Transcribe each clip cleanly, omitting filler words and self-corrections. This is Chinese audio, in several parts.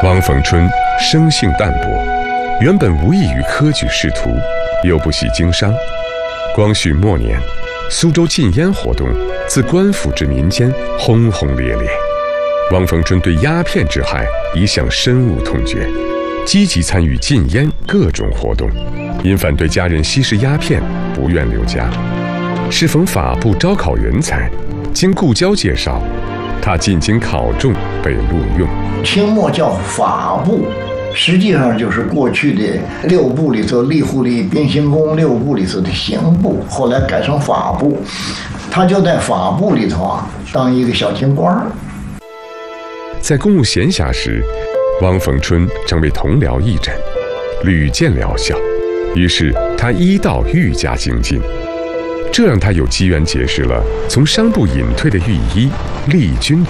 汪逢春生性淡泊，原本无意于科举仕途，又不喜经商。光绪末年，苏州禁烟活动自官府至民间轰轰烈烈。汪逢春对鸦片之害一向深恶痛绝，积极参与禁烟各种活动，因反对家人吸食鸦片，不愿留家。适逢法部招考人才，经顾交介绍，他进京考中，被录用。 清末叫法部，实际上就是过去的六部里头吏户吏兵刑工六部里头的刑部，后来改成法部。他就在法部里头当一个小京官。 在公务闲暇时，汪逢春成为同僚义诊，屡见疗效，于是他一道愈加精进，这让他有机缘结识了从商部隐退的御医丽君。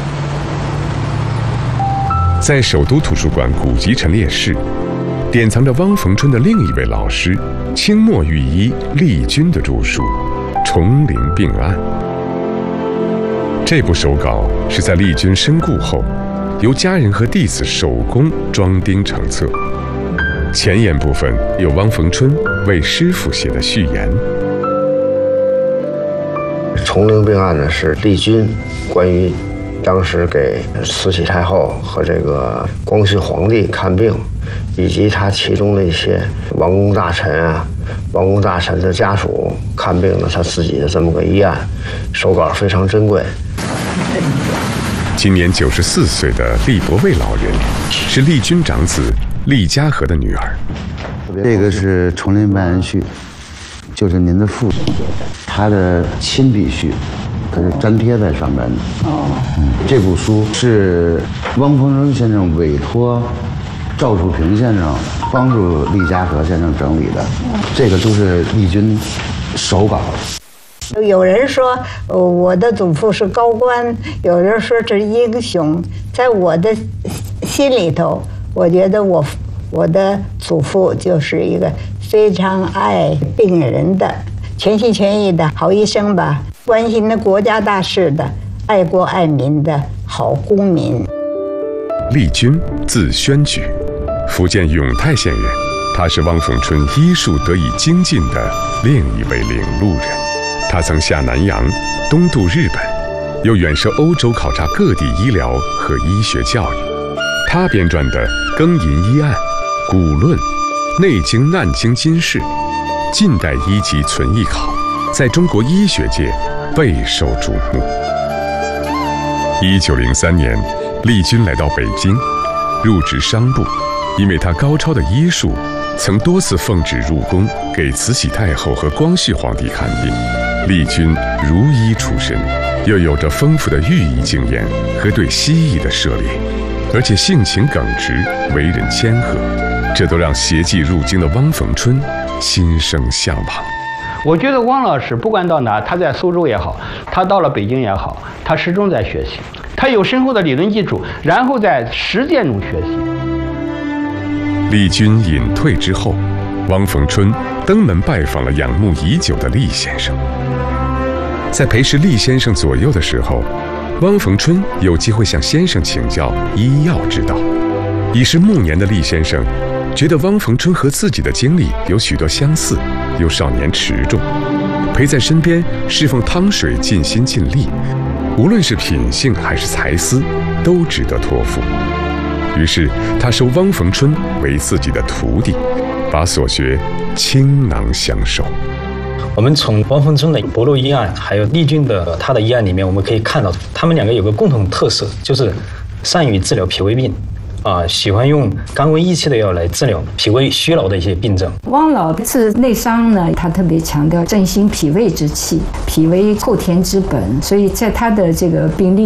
在首都图书馆古籍陈列室，典藏着汪逢春的另一位老师清末御医丽君的著书《重陵病案》。这部手稿是在丽君身故后，由家人和弟子手工装订成册。前言部分有汪逢春为师傅写的序言。 重陵病案呢，是丽君关于当时给慈禧太后和这个光绪皇帝看病，以及他其中的一些王公大臣王公大臣的家属看病的他自己的这么个医案，手稿非常珍贵。 今年94岁的厉伯卫老人是丽君长子厉家和的女儿。 这个是重陵病案序，就是您的父亲他的亲笔序，它是粘贴在上面的。这部书是汪逢春先生委托赵树平先生帮助厉家和先生整理的，这个都是丽君手稿。 有人说我的祖父是高官，有人说是英雄，在我的心里头，我觉得我的祖父就是一个非常爱病人的、全心全意的好医生吧，关心的国家大事的、爱国爱民的好公民。 丽君字宣举，福建永泰县人，他是汪逢春医术得以精进的另一位领路人。他曾下南洋，东渡日本，又远涉欧洲考察各地医疗和医学教育。他编撰的《庚寅医案》《古论》《内经难经今事》近代医籍存异考，在中国医学界备受瞩目。1903年，丽君来到北京，入职商部，因为他高超的医术，曾多次奉旨入宫给慈禧太后和光绪皇帝看病。丽君儒医出身，又有着丰富的御医经验和对西医的涉猎，而且性情耿直，为人谦和，这都让携迹入京的汪逢春心生向往。 我觉得汪老师不管到哪，他在苏州也好，他到了北京也好，他始终在学习，他有深厚的理论基础，然后在实践中学习。 丽君隐退之后，汪逢春登门拜访了仰慕已久的厉先生。在陪侍厉先生左右的时候，汪逢春有机会向先生请教医药之道。已是暮年的厉先生觉得汪逢春和自己的经历有许多相似，又少年持重，陪在身边侍奉汤水，尽心尽力，无论是品性还是才思，都值得托付。于是他收汪逢春为自己的徒弟，把所学倾囊相授。 我们从汪逢春的博洛医案，还有丽君的他的医案里面，我们可以看到他们两个有个共同特色，就是善于治疗脾胃病，喜欢用甘温益气的药来治疗脾胃虚劳的一些病症。 汪老治内伤呢，他特别强调振兴脾胃之气，脾为后天之本，所以在他的这个病例